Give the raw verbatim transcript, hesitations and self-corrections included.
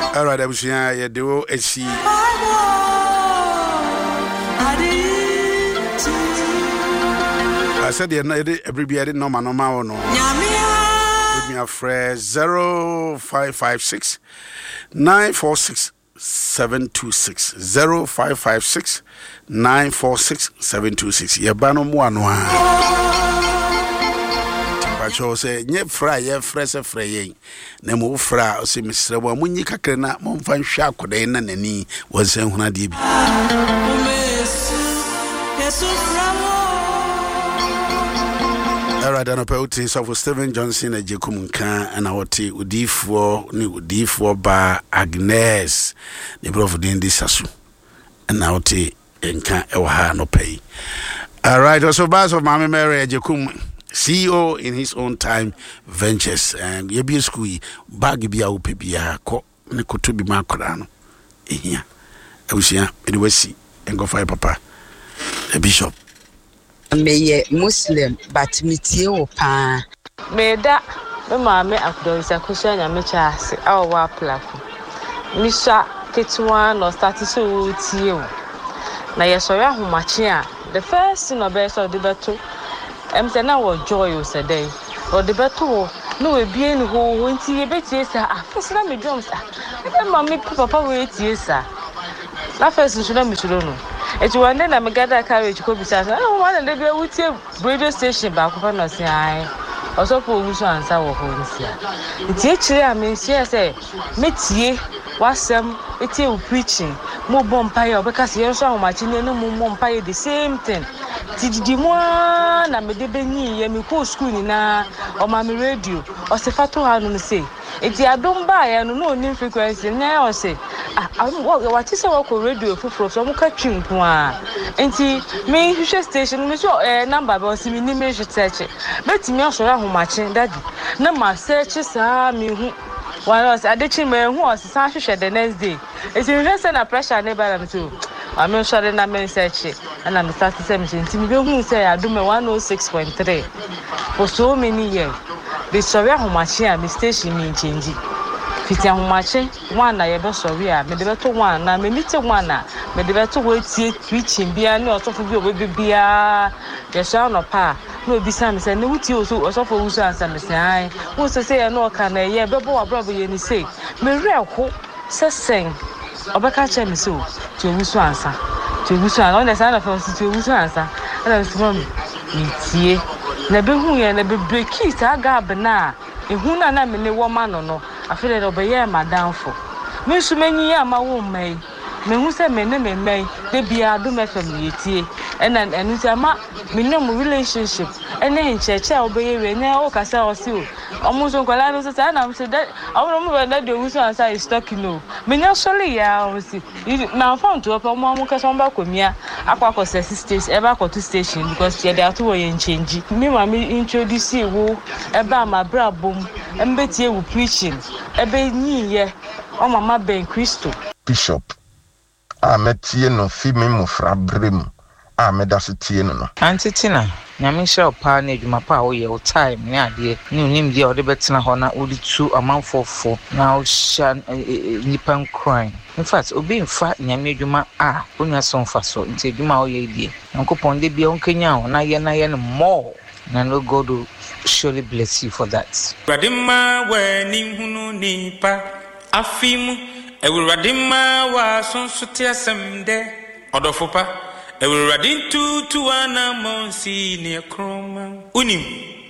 All right, I'm saying, yeah, they will see. I said, yeah, every day I didn't know my normal no. Give me a phrase zero five five six nine four six seven two six zero five five six nine four six seven two six. Yeah, bano muanwa. Pacho say nye fra ye fresh frey na mo fra o se misre bo munyi kakre na mo mfa nhwa akodan na nani wonsen huna de bi Era dano pe uti so for Stephen Johnson e jekum nka na wote udifo ni udifo ba Agnes ni prof din disasu na wote nka e wa ha no pay. All right, also boss of Mama Mary e jekum C E O in his own time ventures and ye be school bag bia wo pebia ko ne koto bi makora no ehia awusia anyway see and go for papa the bishop me Muslim but me tie wo pa me da me ma me akdo isa ko sha nya me cha ase awo wa plako mi sha ketwa no start so tie wo na ye so ya homache a the first thing obe so de beto em say na wo joy o say dey o de beto no we bie ni ho ho nti ye betie sa afese na me drums ah e ma me papa we tie sa na first nso na me suro no eti one day na me gather carriage ko bisa sa na one day be wutie radio station ba ko fa no say ai also for wuso ansa wo ho nsia nti e kire a me nsia say me tie wasem etie u preaching mo bompa ya obeka se yenso ahomachi ne no mo bompa ya the same thing tididi mo na me de benyi ye me ko school ni na o ma me radio o se fato ha no say eti adom ba ya no no ni frequency na o say ah what is our radio fufuro so mo ka twinko a enti me hwehwe station me so eh number ba o si me ni me hwe search betimi asoro ahomachi daddy na ma search sa me hu one was adechi me hu o se san hwehwe the next day eti me say na pressure na ba na me too I'm not sure na me search and I'm starting to say enti me be hu say adom one oh six point three for so many years the sorry ahomachi a me station me change fiti ahomachi one na ye be sorry a me de beto one na me meet one na me de beto we tie preaching bia ne osofo bi obi bia ye sha no pa no obi sam say ne wuti oso osofo wuso ansam say ai wo se say e no ka na ye be bo abrobo ye ni say me reko se sen obeka che me so ti wuso ansa ti wuso an on the side of us ti wuso ansa and so me tie na be hu ye na be break it aga bna ehu na na me ne wo ma no no afere do be ye madamfo me su manyi ya ma wo mai me hu se me ne me mai de bia do me fam yetie ena enu se ma me no mo relationship ena ncheche a obeye we na o kasa o si o omo so kwala no se na am se da omo mo na de wuso ansa is talking no me nya sole ya o si na phone to opa mo mo kasa mba komia akwa ko se station e ba ko to station because ye dey to wo ye change me ma me introduce wo e ba ma bra bom embetie wo preaching ebe nyi ye o mama ben Christo bishop a metie no fi me mo fra brem a medase tie no no antitina nyame hye pa na adwuma pa wo ye wo time ne ade ne unim dia wo de betena ho na wo di tu amanfofo na wo sha nipan crime in fact obi mfa nyame adwuma a onya so mfa so nti adwuma wo ye die nkopon de bia onkanya ho na ye na ye no more na no God will surely bless you for that. Radima we ni hunu ni pa afimu ewuradima wa sonsote asemde odofopa ewuradin tu tu ana monsi ne kroma unim